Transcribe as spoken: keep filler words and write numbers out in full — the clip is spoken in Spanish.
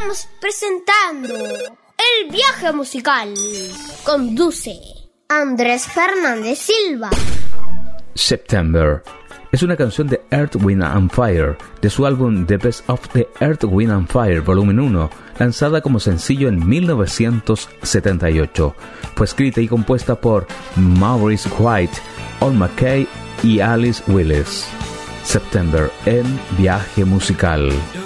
estamos presentando El Viaje Musical. Conduce Andrés Fernández Silva. September es una canción de Earth, Wind and Fire, de su álbum The Best of the Earth, Wind and Fire, volumen uno, lanzada como sencillo en mil novecientos setenta y ocho. Fue escrita y compuesta por Maurice White, Al McKay y Alice Willis. September en Viaje Musical.